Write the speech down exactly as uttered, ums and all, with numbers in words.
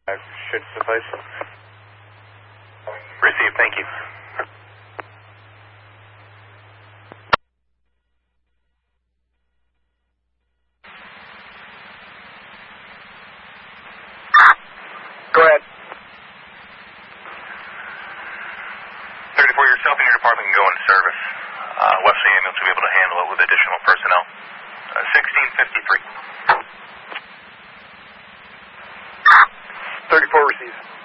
Should suffice. Received, thank you. Go ahead. thirty-four, yourself and your department can go into service. Uh, Wesley Ambulance will be able to handle it with additional personnel. Uh, sixteen fifty-three. thirty-four received.